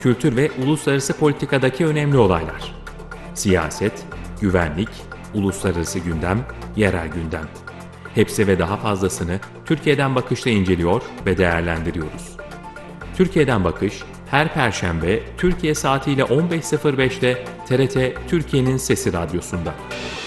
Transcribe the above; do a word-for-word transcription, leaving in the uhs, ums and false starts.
kültür ve uluslararası politikadaki önemli olaylar, siyaset, güvenlik, uluslararası gündem, yerel gündem. Hepsi ve daha fazlasını Türkiye'den Bakış'ta inceliyor ve değerlendiriyoruz. Türkiye'den Bakış, her Perşembe Türkiye saatiyle on beş sıfır beşte T R T Türkiye'nin Sesi Radyosu'nda.